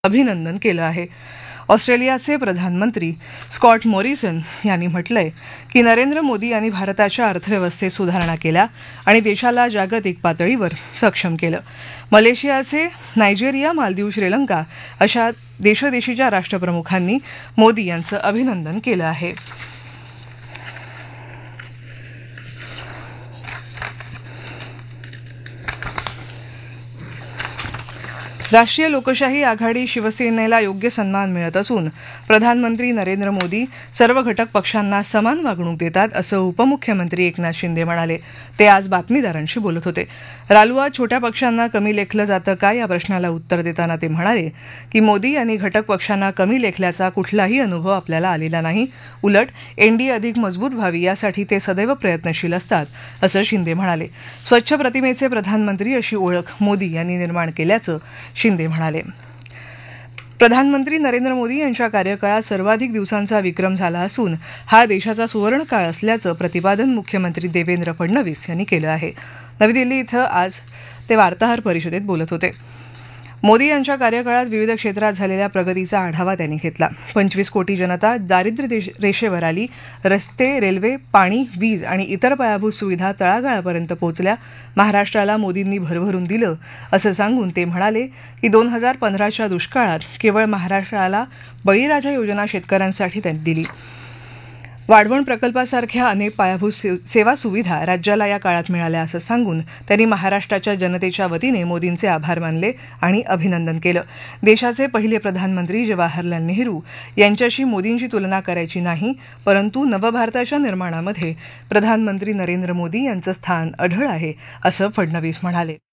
अभिनंदन केलं आहे. ऑस्ट्रेलियाचे प्रधानमंत्री स्कॉट मॉरिसन यांनी म्हटलंय की नरेंद्र मोदी यांनी भारताच्या अर्थव्यवस्थेत सुधारणा केल्या आणि देशाला जागतिक पातळीवर सक्षम केलं. मलेशियाचे नायजेरिया, मालदीव, श्रीलंका अशा देशोदेशीच्या राष्ट्रप्रमुखांनी मोदी यांचं अभिनंदन केलं आहे. राष्ट्रीय लोकशाही आघाडी शिवसेनेला योग्य सन्मान मिळत असून प्रधानमंत्री नरेंद्र मोदी सर्व घटक पक्षांना समान वागणूक देतात असं उपमुख्यमंत्री एकनाथ शिंदे म्हणाले. ते आज बातमीदारांशी बोलत होते. रालोआ छोट्या पक्षांना कमी लेखलं जातं का या प्रश्नाला उत्तर देताना ते म्हणाले की मोदी यांनी घटक पक्षांना कमी लेखल्याचा कुठलाही अनुभव आपल्याला आलेला नाही. उलट एनडीए अधिक मजबूत व्हावी यासाठी ते सदैव प्रयत्नशील असतात असं शिंदे म्हणाले. स्वच्छ प्रतिमेचे प्रधानमंत्री अशी ओळख मोदी यांनी निर्माण केल्याचं शिंदे म्हणाले. प्रधानमंत्री नरेंद्र मोदी यांच्या कार्यकाळात सर्वाधिक दिवसांचा विक्रम झाला असून हा देशाचा सुवर्णकाळ असल्याचं प्रतिपादन मुख्यमंत्री देवेंद्र फडणवीस यांनी केलं आहे. नवी दिल्ली इथं आज ते वार्ताहर परिषदेत बोलत होते. मोदी यांच्या कार्यकाळात विविध क्षेत्रात झालेल्या प्रगतीचा आढावा त्यांनी घेतला. 25 कोटी जनता दारिद्र्य रेषेवर आली. रस्ते, रेल्वे, पाणी, वीज आणि इतर पायाभूत सुविधा तळागाळापर्यंत पोहोचल्या. महाराष्ट्राला मोदींनी भरभरून दिलं असं सांगून ते म्हणाले की 2015च्या दुष्काळात केवळ महाराष्ट्राला बळीराजा योजना शेतकऱ्यांसाठी त्यांनी दिली. वाढवण प्रकल्पासारख्या अनेक पायाभूत सेवा सुविधा राज्याला या काळात मिळाल्या असं सांगून त्यांनी महाराष्ट्राच्या जनतेच्या वतीने मोदींचे आभार मानले आणि अभिनंदन केलं. देशाचे पहिले प्रधानमंत्री जवाहरलाल नेहरू यांच्याशी मोदींची तुलना करायची नाही, परंतु नवभारताच्या निर्माणामध्ये प्रधानमंत्री नरेंद्र मोदी यांचं स्थान अढळ आहे असं फडणवीस म्हणाले.